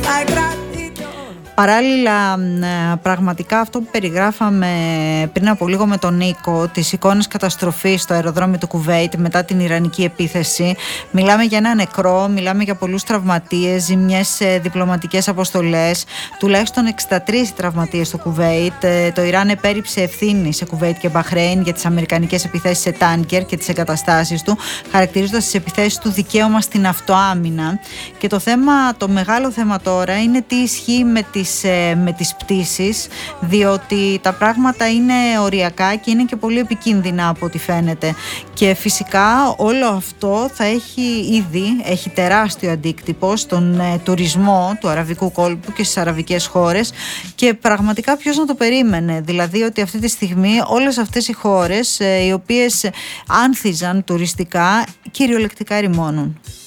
Παράλληλα, πραγματικά αυτό που περιγράφαμε πριν από λίγο με τον Νίκο, τις εικόνες καταστροφής στο αεροδρόμιο του Κουβέιτ μετά την ιρανική επίθεση, μιλάμε για ένα νεκρό, μιλάμε για πολλούς τραυματίες, ζημιές σε διπλωματικές αποστολές, τουλάχιστον 63 τραυματίες στο Κουβέιτ. Το Ιράν επέριψε ευθύνη σε Κουβέιτ και Μπαχρέιν για τις αμερικανικές επιθέσεις σε τάνκερ και τις εγκαταστάσεις του, χαρακτηρίζοντας τις επιθέσεις του δικαίωμα στην αυτοάμυνα. Και το μεγάλο θέμα τώρα είναι τι ισχύει με τις πτήσεις, διότι τα πράγματα είναι οριακά και είναι και πολύ επικίνδυνα από ό,τι φαίνεται. Και φυσικά όλο αυτό θα έχει τεράστιο αντίκτυπο στον τουρισμό του αραβικού κόλπου και στις αραβικές χώρες, και πραγματικά ποιος να το περίμενε, δηλαδή ότι αυτή τη στιγμή όλες αυτές οι χώρες οι οποίες άνθιζαν τουριστικά κυριολεκτικά ρημώνουν.